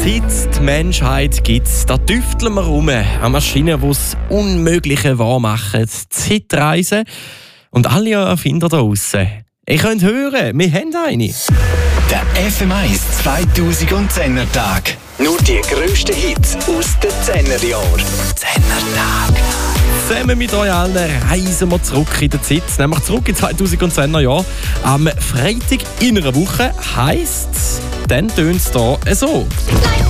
Seit die Menschheit gibt, da tüfteln wir rum an Maschinen, die das Unmögliche wahrmachen. Zeitreisen. Und alle Erfinder da draussen. Ihr könnt hören, wir haben eine. Der FM1 2010er Tag. Nur die grössten Hits aus den 10er Jahren. 10er Tag. Zusammen mit euch allen reisen wir zurück in der Zeit, nämlich zurück in 2010er Jahr. Am Freitag in einer Woche heisst, dann tönt es hier so.